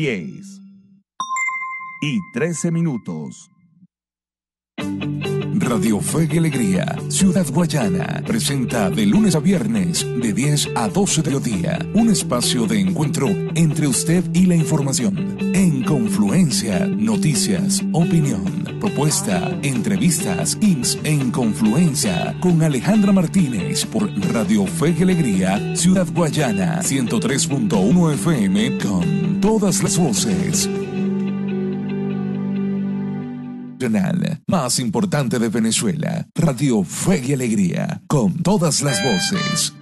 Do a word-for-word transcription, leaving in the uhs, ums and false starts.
diez y trece minutos. Radio Fe y Alegría, Ciudad Guayana, presenta de lunes a viernes, de diez a doce del día, un espacio de encuentro entre usted y la información. En Confluencia, noticias, opinión, propuesta, entrevistas, ins en Confluencia, con Alejandra Martínez por Radio Fe y Alegría, Ciudad Guayana, ciento tres punto uno F M, con todas las voces. Más importante de Venezuela, Radio Fe y Alegría, con todas las voces.